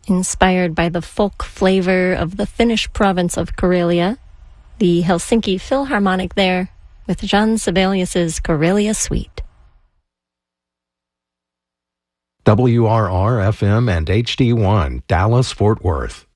Inspired by the folk flavor of the Finnish province of Karelia, the Helsinki Philharmonic there with Jean Sibelius's Karelia Suite. WRR-FM and HD1, Dallas-Fort Worth.